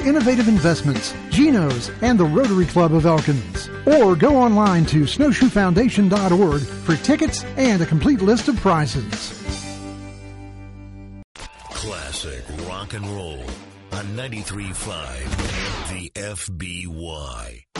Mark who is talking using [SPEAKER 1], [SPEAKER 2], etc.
[SPEAKER 1] innovative investments, Geno's, and the Rotary Club of Elkins. Or go online to snowshoefoundation.org for tickets and a complete list of prizes.
[SPEAKER 2] Classic rock and roll on 93.5 The FBY.